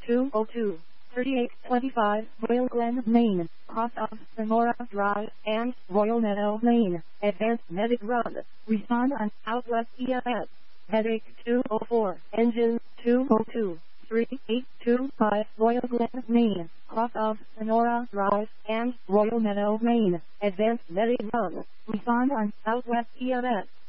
202, 3825 Royal Glen, Maine, cross of Sonora Drive and Royal Meadow Lane. Advanced medic run. Respond on Southwest EMS. Headache 204, engine 202, 3825 Royal Glen, Maine, cross of Sonora Drive and Royal Meadow Lane. Advanced medic run. Respond on Southwest EMS.